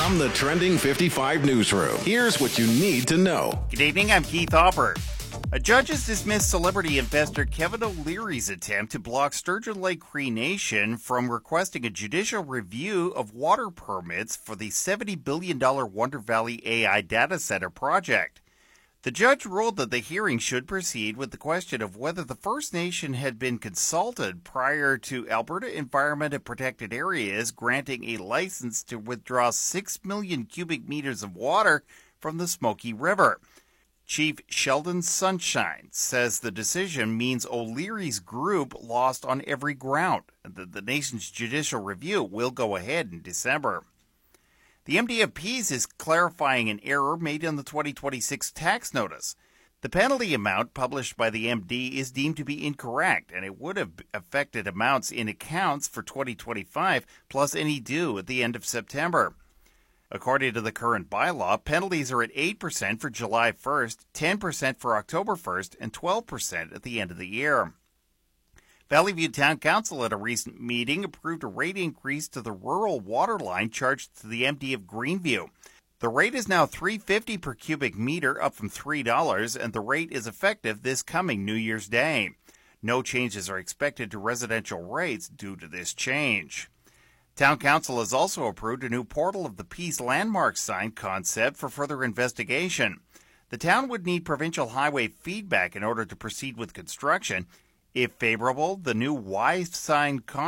From the Trending 55 newsroom, here's what you need to know. Good evening, I'm Keith Hopper. A judge has dismissed celebrity investor Kevin O'Leary's attempt to block Sturgeon Lake Cree Nation from requesting a judicial review of water permits for the $70 billion Wonder Valley AI data center project. The judge ruled that the hearing should proceed with the question of whether the First Nation had been consulted prior to Alberta Environment and Protected Areas granting a license to withdraw 6 million cubic meters of water from the Smoky River. Chief Sheldon Sunshine says the decision means O'Leary's group lost on every ground and that the nation's judicial review will go ahead in December. The MD of Peace is clarifying an error made in the 2026 tax notice. The penalty amount published by the MD is deemed to be incorrect, and it would have affected amounts in accounts for 2025 plus any due at the end of September. According to the current bylaw, penalties are at 8% for July 1st, 10% for October 1st, and 12% at the end of the year. Valley View Town Council at a recent meeting approved a rate increase to the rural water line charged to the MD of Greenview. The rate is now $3.50 per cubic meter, up from $3, and the rate is effective this coming New Year's Day. No changes are expected to residential rates due to this change. Town Council has also approved a new Portal of the Peace landmark sign concept for further investigation. The town would need provincial highway feedback in order to proceed with construction. If favorable, the new Y sign concept